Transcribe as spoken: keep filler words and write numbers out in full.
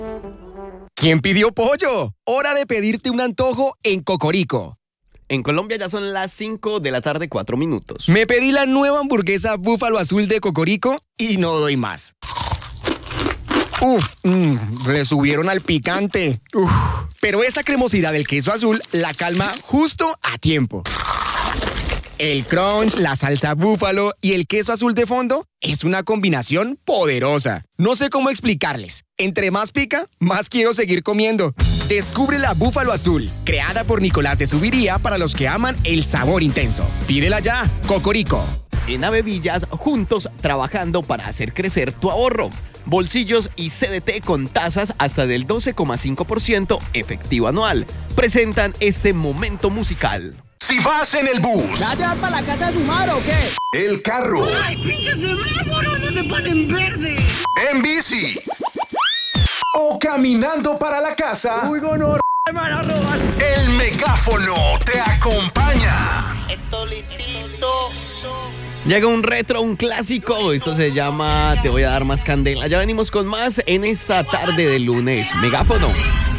¿Quién pidió pollo? Hora de pedirte un antojo en Cocorico. En Colombia ya son las cinco de la tarde, cuatro minutos. Me pedí la nueva hamburguesa Búfalo Azul de Cocorico y no doy más. Uf, mmm, le subieron al picante. Uf, pero esa cremosidad del queso azul la calma justo a tiempo. El crunch, la salsa búfalo y el queso azul de fondo es una combinación poderosa. No sé cómo explicarles. Entre más pica, más quiero seguir comiendo. Descubre la Búfalo Azul, creada por Nicolás de Subiría para los que aman el sabor intenso. Pídela ya, Cocorico. En Avevillas, juntos trabajando para hacer crecer tu ahorro. Bolsillos y C D T con tasas hasta del doce coma cinco por ciento efectivo anual. Presentan este momento musical. Si vas en el bus. ¿Ya te vas para la casa de su madre o qué? El carro. ¡Ay, pinches semáforos! ¡No te ponen verde! En bici. O caminando para la casa. Uy, no, me van a robar. El megáfono te acompaña. Llega un retro, un clásico. Esto se llama Te voy a dar más candela. Ya venimos con más en esta tarde de lunes. Megáfono.